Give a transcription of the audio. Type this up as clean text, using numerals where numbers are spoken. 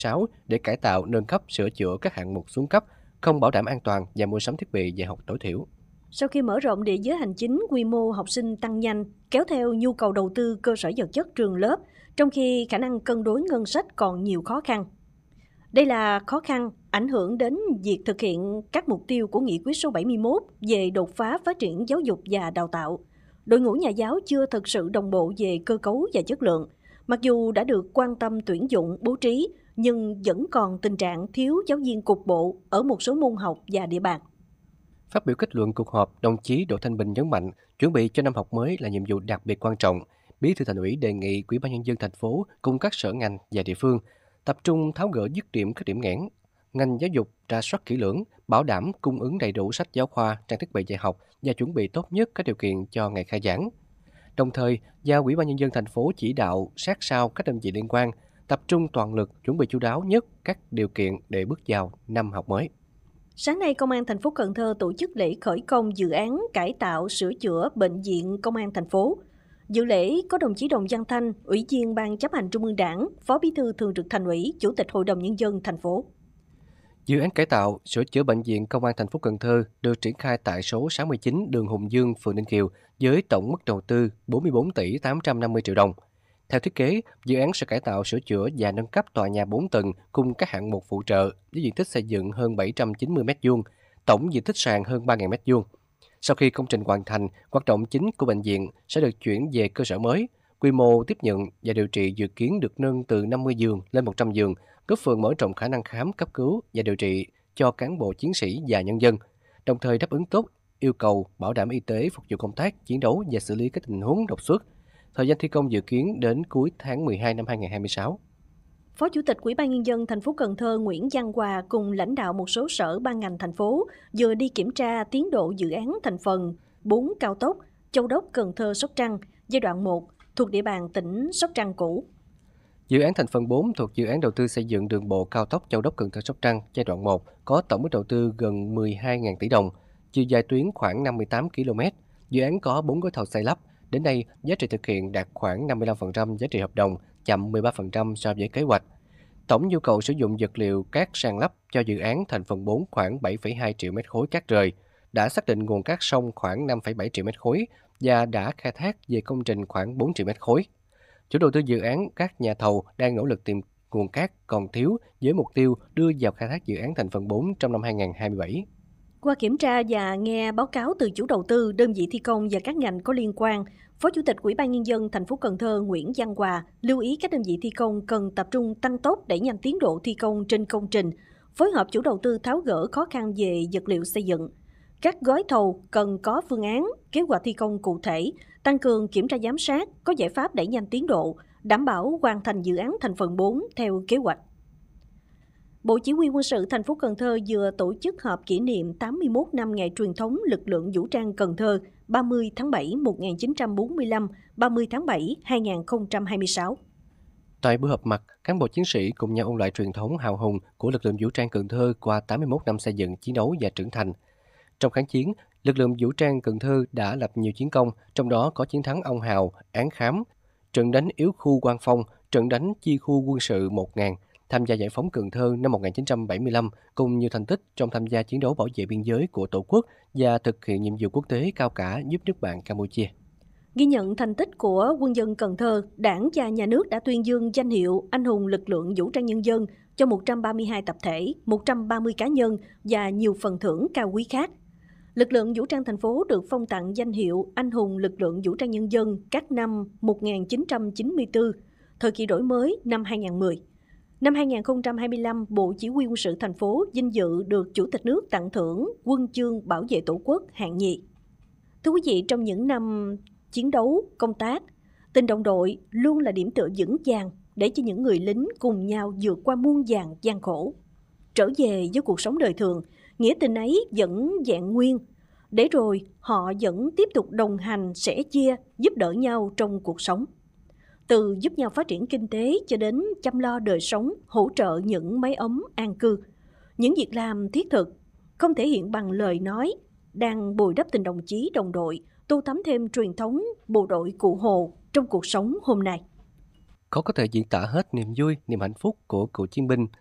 6 để cải tạo, nâng cấp, sửa chữa các hạng mục xuống cấp, không bảo đảm an toàn và mua sắm thiết bị dạy học tối thiểu. Sau khi mở rộng địa giới hành chính, quy mô học sinh tăng nhanh, kéo theo nhu cầu đầu tư cơ sở vật chất trường lớp, trong khi khả năng cân đối ngân sách còn nhiều khó khăn. Đây là khó khăn ảnh hưởng đến việc thực hiện các mục tiêu của Nghị quyết số 71 về đột phá phát triển giáo dục và đào tạo. Đội ngũ nhà giáo chưa thực sự đồng bộ về cơ cấu và chất lượng. Mặc dù đã được quan tâm tuyển dụng, bố trí, nhưng vẫn còn tình trạng thiếu giáo viên cục bộ ở một số môn học và địa bàn. Phát biểu kết luận cuộc họp, đồng chí Đỗ Thanh Bình nhấn mạnh, chuẩn bị cho năm học mới là nhiệm vụ đặc biệt quan trọng. Bí thư Thành ủy đề nghị Ủy ban nhân dân thành phố cùng các sở ngành và địa phương tập trung tháo gỡ dứt điểm các điểm nghẽn. Ngành giáo dục rà soát kỹ lưỡng, bảo đảm cung ứng đầy đủ sách giáo khoa, trang thiết bị dạy học và chuẩn bị tốt nhất các điều kiện cho ngày khai giảng. Đồng thời, giao Ủy ban nhân dân thành phố chỉ đạo sát sao các đơn vị liên quan tập trung toàn lực chuẩn bị chu đáo nhất các điều kiện để bước vào năm học mới. Sáng nay, Công an thành phố Cần Thơ tổ chức lễ khởi công dự án cải tạo sửa chữa bệnh viện Công an thành phố. Dự lễ có đồng chí Đồng Văn Thanh, Ủy viên Ban Chấp hành Trung ương Đảng, Phó Bí thư Thường trực Thành ủy, Chủ tịch Hội đồng Nhân dân thành phố. Dự án cải tạo, sửa chữa bệnh viện Công an thành phố Cần Thơ được triển khai tại số 69 đường Hùng Dương, phường Ninh Kiều với tổng mức đầu tư 44 tỷ 850 triệu đồng. Theo thiết kế, dự án sẽ cải tạo, sửa chữa và nâng cấp tòa nhà 4 tầng cùng các hạng mục phụ trợ với diện tích xây dựng hơn 790 m², tổng diện tích sàn hơn 3.000 m². Sau khi công trình hoàn thành, hoạt động chính của bệnh viện sẽ được chuyển về cơ sở mới. Quy mô tiếp nhận và điều trị dự kiến được nâng từ 50 giường lên 100 giường, góp phần mở rộng khả năng khám, cấp cứu và điều trị cho cán bộ chiến sĩ và nhân dân, đồng thời đáp ứng tốt yêu cầu bảo đảm y tế phục vụ công tác, chiến đấu và xử lý các tình huống đột xuất. Thời gian thi công dự kiến đến cuối tháng 12 năm 2026. Phó Chủ tịch Ủy ban Nhân dân thành phố Cần Thơ Nguyễn Văn Hòa cùng lãnh đạo một số sở ban ngành thành phố vừa đi kiểm tra tiến độ dự án thành phần 4 cao tốc Châu Đốc - Cần Thơ - Sóc Trăng giai đoạn 1 thuộc địa bàn tỉnh Sóc Trăng cũ. Dự án thành phần 4 thuộc dự án đầu tư xây dựng đường bộ cao tốc Châu Đốc - Cần Thơ - Sóc Trăng giai đoạn 1 có tổng mức đầu tư gần 12.000 tỷ đồng, chiều dài tuyến khoảng 58 km. Dự án có 4 gói thầu xây lắp. Đến nay, giá trị thực hiện đạt khoảng 55% giá trị hợp đồng, chậm 13% so với kế hoạch. Tổng nhu cầu sử dụng vật liệu cát san lấp cho dự án thành phần 4 khoảng 7,2 triệu mét khối cát rời, đã xác định nguồn cát sông khoảng 5,7 triệu mét khối và đã khai thác về công trình khoảng 4 triệu mét khối. Chủ đầu tư dự án, các nhà thầu đang nỗ lực tìm nguồn cát còn thiếu với mục tiêu đưa vào khai thác dự án thành phần 4 trong năm 2027. Qua kiểm tra và nghe báo cáo từ chủ đầu tư, đơn vị thi công và các ngành có liên quan, Phó Chủ tịch Ủy ban Nhân dân thành phố Cần Thơ Nguyễn Văn Hòa lưu ý các đơn vị thi công cần tập trung tăng tốc đẩy nhanh tiến độ thi công trên công trình, phối hợp chủ đầu tư tháo gỡ khó khăn về vật liệu xây dựng. Các gói thầu cần có phương án, kế hoạch thi công cụ thể, tăng cường kiểm tra giám sát, có giải pháp đẩy nhanh tiến độ, đảm bảo hoàn thành dự án thành phần 4 theo kế hoạch. Bộ Chỉ huy Quân sự thành phố Cần Thơ vừa tổ chức họp kỷ niệm 81 năm ngày truyền thống lực lượng vũ trang Cần Thơ 30 tháng 7 1945, 30 tháng 7 2026. Tại buổi họp mặt, cán bộ chiến sĩ cùng nhau ôn lại truyền thống hào hùng của lực lượng vũ trang Cần Thơ qua 81 năm xây dựng, chiến đấu và trưởng thành. Trong kháng chiến, lực lượng vũ trang Cần Thơ đã lập nhiều chiến công, trong đó có chiến thắng Ông Hào, Án Khám, trận đánh yếu khu Quang Phong, trận đánh chi khu quân sự 1000, tham gia giải phóng Cần Thơ năm 1975, cùng nhiều thành tích trong tham gia chiến đấu bảo vệ biên giới của Tổ quốc và thực hiện nhiệm vụ quốc tế cao cả giúp nước bạn Campuchia. Ghi nhận thành tích của quân dân Cần Thơ, Đảng và Nhà nước đã tuyên dương danh hiệu Anh hùng lực lượng vũ trang nhân dân cho 132 tập thể, 130 cá nhân và nhiều phần thưởng cao quý khác. Lực lượng vũ trang thành phố được phong tặng danh hiệu Anh hùng lực lượng vũ trang nhân dân các năm 1994, thời kỳ đổi mới năm 2010. Năm 2025, Bộ Chỉ huy Quân sự thành phố vinh dự được Chủ tịch nước tặng thưởng Huân chương Bảo vệ Tổ quốc hạng nhì. Thưa quý vị, trong những năm chiến đấu, công tác, tình đồng đội luôn là điểm tựa vững vàng để cho những người lính cùng nhau vượt qua muôn vàn gian khổ. Trở về với cuộc sống đời thường, nghĩa tình ấy vẫn vẹn nguyên, để rồi họ vẫn tiếp tục đồng hành, sẻ chia, giúp đỡ nhau trong cuộc sống. Từ giúp nhau phát triển kinh tế cho đến chăm lo đời sống, hỗ trợ những mái ấm an cư. Những việc làm thiết thực, không thể hiện bằng lời nói, đang bồi đắp tình đồng chí đồng đội, tô thắm thêm truyền thống bộ đội Cụ Hồ trong cuộc sống hôm nay. Khó có thể diễn tả hết niềm vui, niềm hạnh phúc của cựu chiến binh